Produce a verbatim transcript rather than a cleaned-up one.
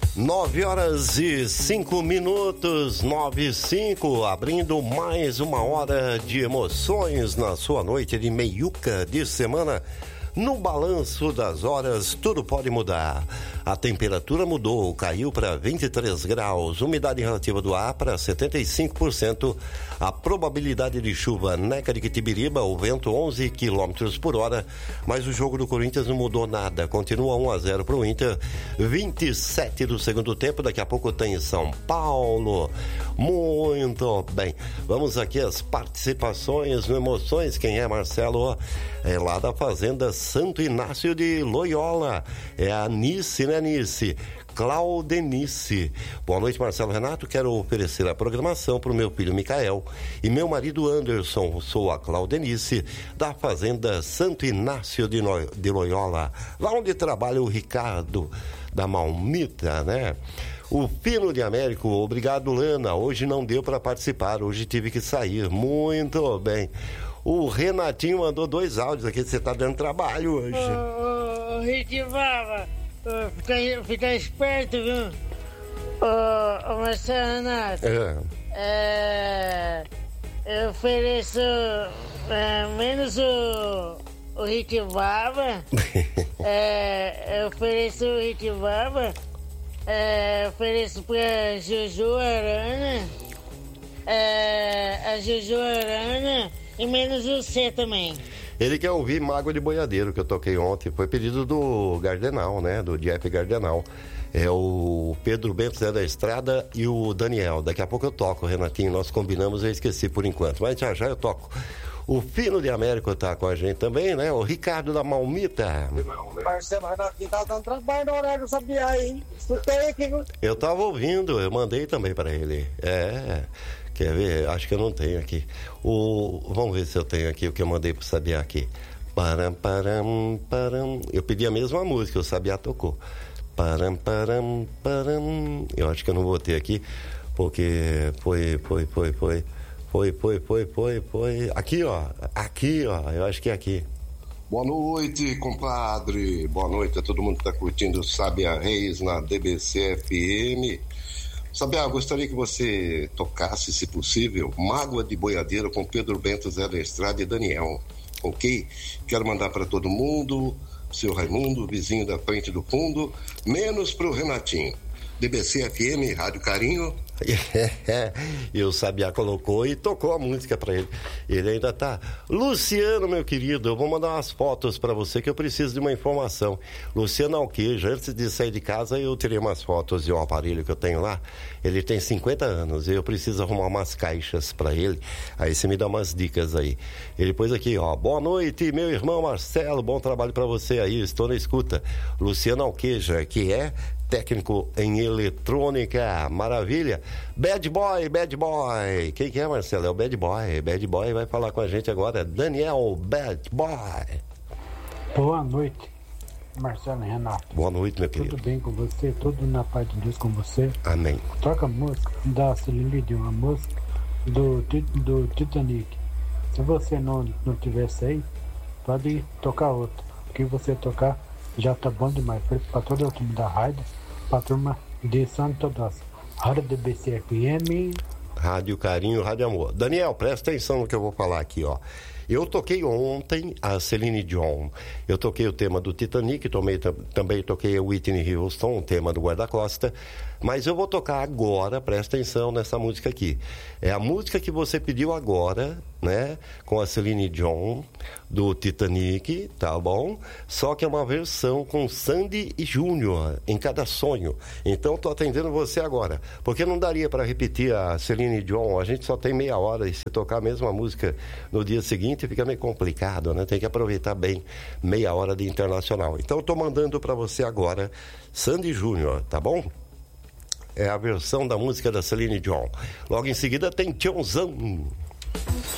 Nove horas e cinco minutos, nove e cinco, abrindo mais uma hora de emoções na sua noite de meiuca de semana. No balanço das horas, tudo pode mudar. A temperatura mudou, caiu para vinte e três graus, umidade relativa do ar para setenta e cinco por cento, a probabilidade de chuva Neca de Quitibiriba, o vento onze quilômetros por hora, mas o jogo do Corinthians não mudou nada, continua um a zero para o Inter, vinte e sete do segundo tempo, daqui a pouco tem São Paulo. Muito bem, vamos aqui as participações no Emoções. Quem é, Marcelo? É lá da Fazenda Santo Inácio de Loyola, é a Nice, né, Nice? Claudenice. Boa noite, Marcelo Renato. Quero oferecer a programação para o meu filho Micael e meu marido Anderson. Sou a Claudenice, da Fazenda Santo Inácio de, no... de Loyola, lá onde trabalha o Ricardo da Malmita, né? O Pino de Américo, obrigado, Lana. Hoje não deu para participar, hoje tive que sair. Muito bem. O Renatinho mandou dois áudios aqui, você tá dando trabalho hoje. Ô, ô, ô Rick Vava, fica, fica esperto, viu? Ô, ô Marcelo Renato, é. É, eu ofereço é, menos o, o Rick Vava, é, eu ofereço o Rick Vava, é, ofereço pra Juju Arana, é, a Juju Arana, e menos você também. Ele quer ouvir Mágoa de Boiadeiro, que eu toquei ontem. Foi pedido do Gardenal, né? Do Jeff Gardenal. É o Pedro Bento Zé da Estrada e o Daniel. Daqui a pouco eu toco, Renatinho. Nós combinamos, eu esqueci por enquanto. Mas já já eu toco. O Fino de Américo tá com a gente também, né? O Ricardo da Malmita. Marcelo Renato, tá dando trabalho no horário, sabia aí? Escutei aqui. Eu tava ouvindo, eu mandei também para ele. É... Quer ver? Acho que eu não tenho aqui. O... Vamos ver se eu tenho aqui o que eu mandei pro Sabiá aqui. Param, param, param. Eu pedi a mesma música, o Sabiá tocou. Param, param, param. Eu acho que eu não botei aqui, porque foi, foi, foi, foi. Foi, foi, foi, foi, foi. Aqui, ó. Aqui, ó. Eu acho que é aqui. Boa noite, compadre. Boa noite a todo mundo que tá curtindo o Sabiá Reis na D B C F M. Sabiá, gostaria que você tocasse, se possível, Mágoa de Boiadeiro com Pedro Bento, Zé da Estrada e Daniel, ok? Quero mandar para todo mundo, seu Raimundo, vizinho da frente do fundo, menos pro Renatinho. D B C F M, Rádio Carinho. E o Sabiá colocou e tocou a música pra ele. Ele ainda tá. Luciano, meu querido, eu vou mandar umas fotos pra você que eu preciso de uma informação. Luciano Alqueja, antes de sair de casa eu tirei umas fotos de um aparelho que eu tenho lá. Ele tem cinquenta anos e eu preciso arrumar umas caixas pra ele. Aí você me dá umas dicas aí. Ele pôs aqui, ó: boa noite, meu irmão Marcelo, bom trabalho pra você aí, estou na escuta. Luciano Alqueja, que é técnico em eletrônica, maravilha. Bad Boy, Bad Boy. Quem que é, Marcelo? É o Bad Boy. Bad Boy vai falar com a gente agora. Daniel, Bad Boy. Boa noite, Marcelo e Renato. Boa noite, meu querido. Tudo bem com você? Tudo na paz de Deus com você? Amém. Toca a música da Celine Dion, uma música do, do Titanic. Se você não, não tivesse aí, pode tocar outra. O que você tocar já tá bom demais. Para todo o time da rádio, para turma de Santo Doce. Rádio D B C F M. Rádio Carinho, Rádio Amor. Daniel, presta atenção no que eu vou falar aqui, ó. Eu toquei ontem a Celine Dion. Eu toquei o tema do Titanic, tomei, também toquei a Whitney Houston, o tema do Guarda-Costa. Mas eu vou tocar agora, presta atenção nessa música aqui. É a música que você pediu agora, né? Com a Celine Dion, do Titanic, tá bom? Só que é uma versão com Sandy e Júnior em cada sonho. Então tô atendendo você agora. Porque não daria para repetir a Celine Dion, a gente só tem meia hora e se tocar a mesma música no dia seguinte fica meio complicado, né? Tem que aproveitar bem meia hora de internacional. Então eu tô mandando para você agora Sandy Júnior, tá bom? É a versão da música da Celine Dion. Logo em seguida tem Tchãozão.